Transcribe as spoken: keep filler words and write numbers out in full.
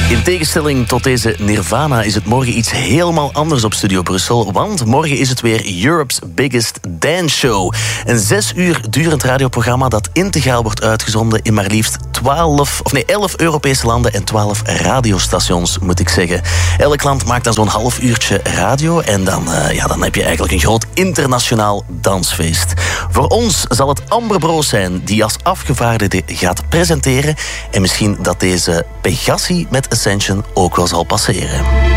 In tegenstelling tot deze Nirvana is het morgen iets helemaal anders op Studio Brussel. Want morgen is het weer Europe's Biggest Dance Show. Een zes uur durend radioprogramma dat integraal wordt uitgezonden in maar liefst twaalf, of nee, elf Europese landen en twaalf radiostations, moet ik zeggen. Elk land maakt dan zo'n half uurtje radio en dan, uh, ja, dan heb je eigenlijk een groot internationaal dansfeest. Voor ons zal het Amber Broos zijn die als afgevaardigde gaat presenteren. En misschien dat deze Pegassi met Ascension ook wel zal passeren.